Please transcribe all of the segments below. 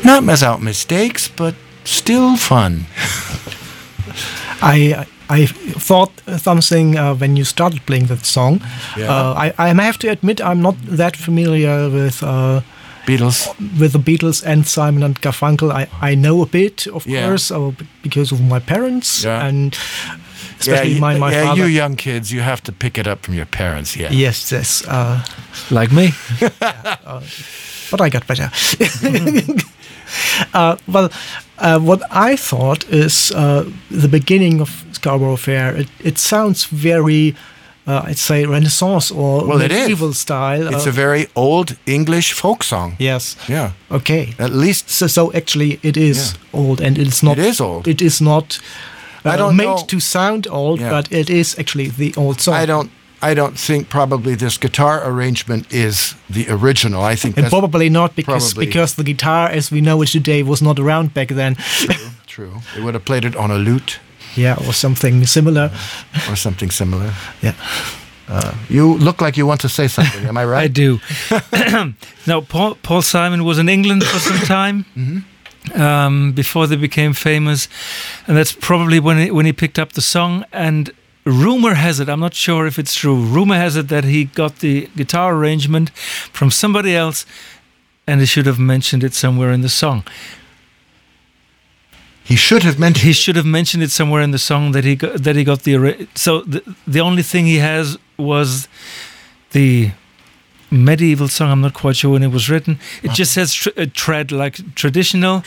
not without mistakes, but still fun. I thought something when you started playing that song. Yeah. I have to admit I'm not that familiar with Beatles. with the Beatles and Simon and Garfunkel. I know a bit, of course, because of my parents and especially my father. You young kids, you have to pick it up from your parents. Yeah. Yes. Like me. But I got better. What I thought is the beginning of Scarborough Fair. It sounds very, I'd say, Renaissance or medieval style. It's a very old English folk song. Yes. Yeah. Okay. At least. So actually, it is old, and it's not. It is old. It is not. I don't made know. to sound old, but it is actually the old song. I don't think probably this guitar arrangement is the original. I think and that's probably not because the guitar, as we know it today, was not around back then. True. They would have played it on a lute. Yeah, or something similar. Yeah. You look like you want to say something. Am I right? I do. Now, Paul Simon was in England for some time. Before they became famous, and that's probably when he picked up the song. And rumor has it, I'm not sure if it's true, rumor has it that he got the guitar arrangement from somebody else, and he should have mentioned it somewhere in the song. He should have mentioned. He should have mentioned it somewhere in the song that he got the. So the only thing he has was the medieval song. I'm not quite sure when it was written. It just says tread, like traditional.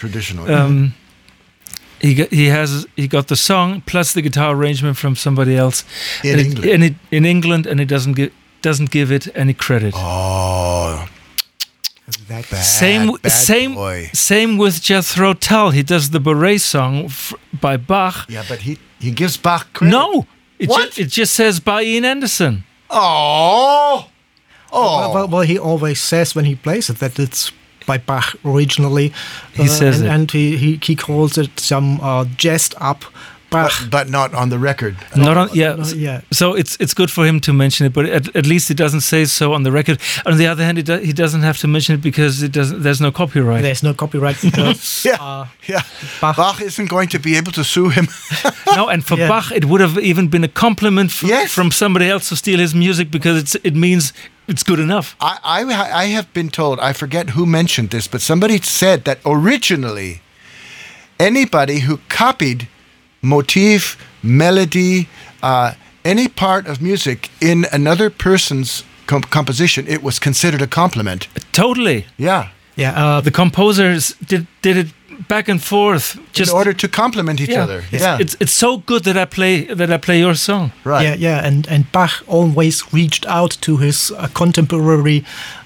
He got the song plus the guitar arrangement from somebody else in England, and he doesn't give it any credit. Oh, that bad. Same with Jethro Tull. He does the Beret song by Bach. Yeah, but he gives Bach credit. No, it just says by Ian Anderson. Oh. Well, he always says when he plays it that it's by Bach originally. He says it. And he calls it some jazzed up Bach. But not on the record. So it's good for him to mention it, but at least he doesn't say so on the record. On the other hand, he doesn't have to mention it because there's no copyright. There's no copyright because Bach isn't going to be able to sue him. No, and for Bach, it would have even been a compliment from somebody else to steal his music because it means it's good enough. I have been told, I forget who mentioned this, but somebody said that originally anybody who copied motif, melody, any part of music in another person's composition, it was considered a compliment. Totally. Yeah. Yeah. The composers did it back and forth just in order to compliment each other. It's so good that I play your song. Right. Yeah. And Bach always reached out to his contemporary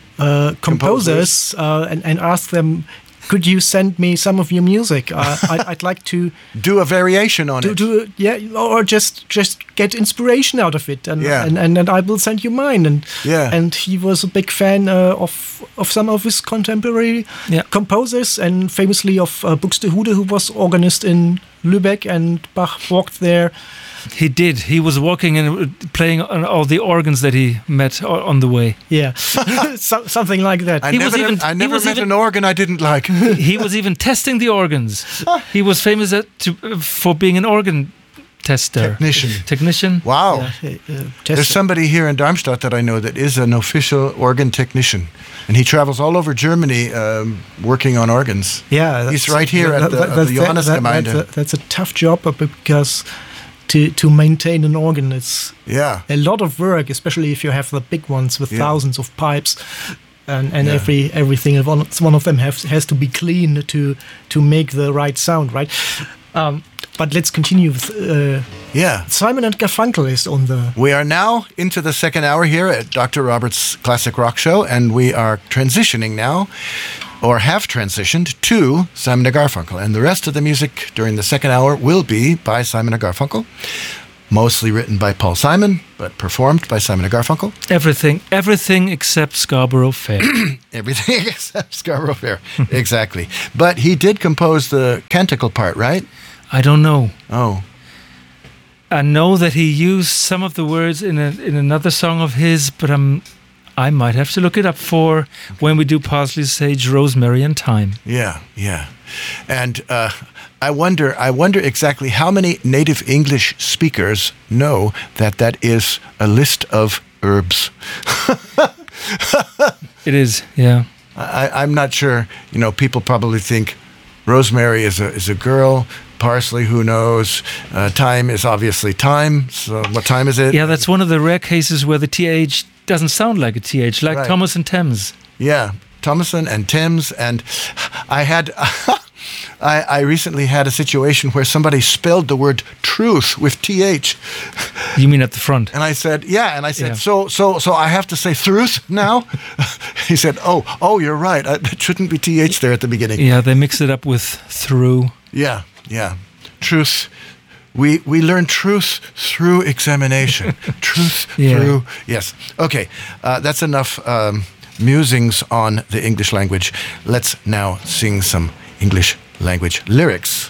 composers and asked them, could you send me some of your music? I'd like to do a variation on it. Or just get inspiration out of it, and I will send you mine. And he was a big fan of some of his contemporary composers, and famously of Buxtehude, who was organist in Lübeck, and Bach walked there. He did. He was walking and playing on all the organs that he met on the way. Yeah, something like that. I never met an organ I didn't like. He was even testing the organs. He was famous for being an organ tester. Technician. Wow. There's somebody here in Darmstadt that I know that is an official organ technician. And he travels all over Germany working on organs. Yeah. He's right here at the Johannesgemeinde. That's a tough job because to maintain an organ, it's a lot of work, especially if you have the big ones with thousands of pipes, and everything. One of them has to be clean to make the right sound, right? But let's continue with Simon and Garfunkel is on the... We are now into the second hour here at Dr. Robert's Classic Rock Show, and we are transitioning now, or have transitioned, to Simon and Garfunkel. And the rest of the music during the second hour will be by Simon and Garfunkel, mostly written by Paul Simon, but performed by Simon and Garfunkel. Everything except Scarborough Fair. Everything except Scarborough Fair, exactly. But he did compose the canticle part, right? I don't know. Oh. I know that he used some of the words in another song of his, but I'm I might have to look it up for when we do parsley, sage, rosemary, and thyme. Yeah. And I wonder exactly how many native English speakers know that is a list of herbs. It is, yeah. I'm not sure. People probably think rosemary is a girl. Parsley, who knows? Thyme is obviously thyme. So what time is it? Yeah, that's one of the rare cases where the TH doesn't sound like a TH, like right. Thomas and Thames. Yeah, Thomason and Thames. And I had... I recently had a situation where somebody spelled the word truth with TH. You mean at the front? And I said, so I have to say truth now? He said, oh, you're right. It shouldn't be TH there at the beginning. Yeah, they mixed it up with through. Yeah. Truth. We learn truth through examination. Truth through... Yes. Okay, that's enough musings on the English language. Let's now sing some English language lyrics.